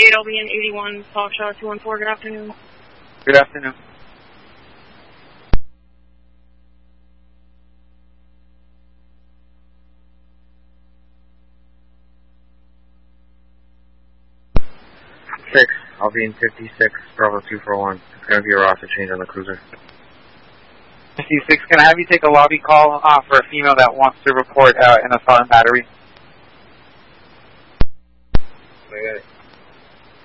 gate, I'll be in 81 Foxtrot 214. Good afternoon. Good afternoon. I'll be in 56 Bravo 241. It's going to be a roster change on the cruiser. 56, can I have you take a lobby call for a female that wants to report an assault and battery? I got it.